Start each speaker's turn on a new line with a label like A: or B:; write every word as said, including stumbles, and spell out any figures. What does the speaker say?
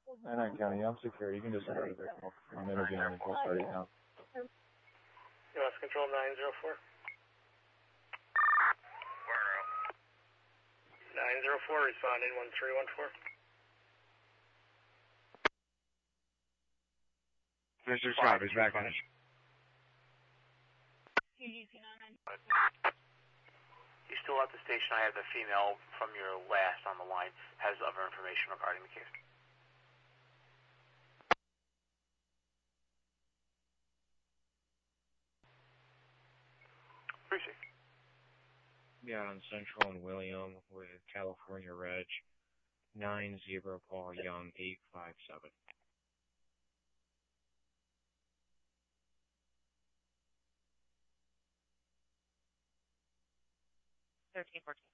A: nine nine County, I'm secure. You can just enter the vehicle. I'm interviewing the full party now.
B: U S Control nine zero four. nine zero four, responding one three one four.
C: Mister Scott is back on it.
D: You still at the station? I have the female from your last on the line. Has other information regarding the case. Appreciate it.
C: Yeah, on Central and William with California Reg nine zero Paul Young eight five seven.
E: Thirteen fourteen.